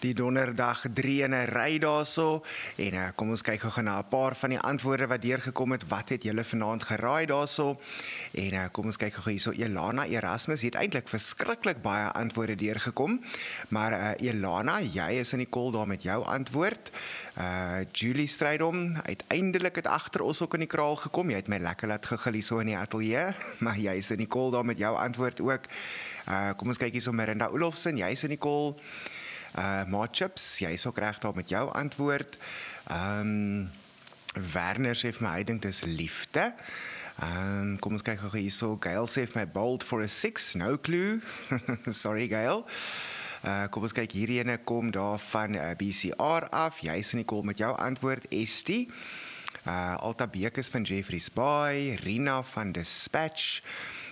Die donderdag 3 in 'n ry daarso en kom ons kyk gou na 'n paar van die antwoorde wat deurgekom het. Wat het julle vanaand geraai daarso? En kom ons kyk gou hierso. Elana Erasmus het eintlik verskriklik baie antwoorde deurgekom, maar Elana, jy is in die call daar met jou antwoord. Julie Strydom, uiteindelik het agter ons ook in die kraal gekom. Jy het my lekker laat gegil hierso in die ateljee, maar jy is in die call daar met jou antwoord ook. Kom ons kyk hierso, Miranda Olofsen, jy is in die call. Maatchips, jy is ook reg daar met jou antwoord. Werner sê vir my, hy dink dis liefde. Kom ons kyk gou hierso. Gail sê vir my, bold for a 6, no clue. Sorry Gail. Kom ons kyk, hierdie kom daar van BCR af. Jy is in die call met jou antwoord. Estie. Alta Bekes van Jeffreys Bay. Rina van Dispatch.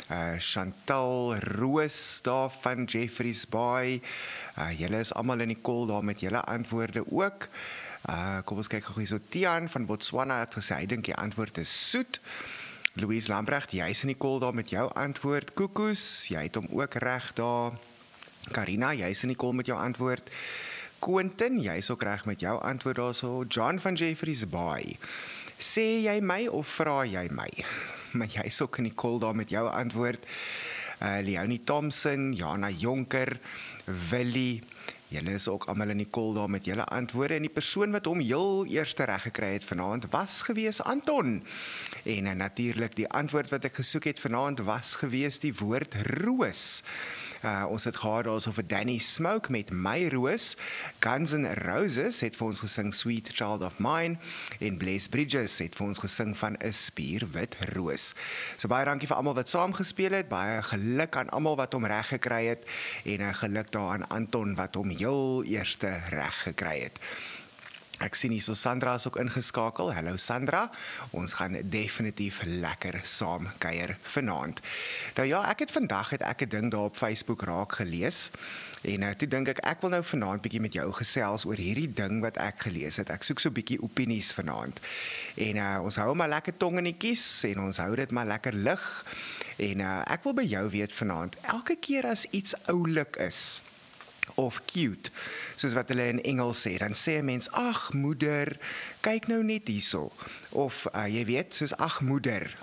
Chantal Roos daar van Jeffreys Bay. Julle is almal in die call daar met julle antwoorde ook. Kom ons kyk gou hierso. Tian van Botswana het gesê hy dink die antwoord is soet. Louise Lambrecht, jy is in die call daar met jou antwoord. Koekoes, jy het hom ook reg daar. Karina, jy is in die call met jou antwoord. Quentin, jy is ook reg met jou antwoord daarso. John van Jeffreys Bay. Sê jy my of vra jy my? Maar jy is ook in die call daar met jou antwoord. Leonie Thompson, Jana Jonker, Willie, julle is ook almal in die call daar met julle antwoorde. En die persoon wat hom heel eerste reg gekry het vanaand was gewees Anton. En natuurlik die antwoord wat ek gesoek het vanaand was gewees die woord roos. Ons het gehad daarso vir Danny Smoke met My Roos. Guns N' Roses het vir ons gesing Sweet Child of Mine. En Bless Bridges het vir ons gesing van 'n spierwit roos. So baie dankie vir almal wat saamgespeel het. Baie geluk aan almal wat hom reg gekry het. En geluk daar aan Anton wat hom heel eerste reg gekry het. Ek sien hier so Sandra is ook ingeskakel. Hallo Sandra, ons gaan definitief lekker saam kuier vanaand. Nou ja, ek het 'n ding daar op Facebook raak gelees. En toe dink ek wil nou vanaand bietjie met jou gesels oor hierdie ding wat ek gelees het. Ek soek so bietjie opinies vanaand. En ons hou maar lekker tong in die kies en ons hou dit maar lekker lig. En ek wil by jou weet vanaand, elke keer as iets oulik is of cute, soos wat hulle in Engels sê, dan sê 'n mens, ag moeder, kyk nou net hierso. Of jy weet, soos ag moeder,